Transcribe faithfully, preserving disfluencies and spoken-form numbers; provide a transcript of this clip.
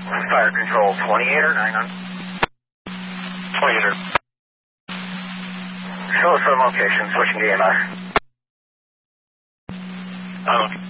Fire control, twenty-eight or nine on? twenty-eight or. Show us some location, switching to E M S. Oh.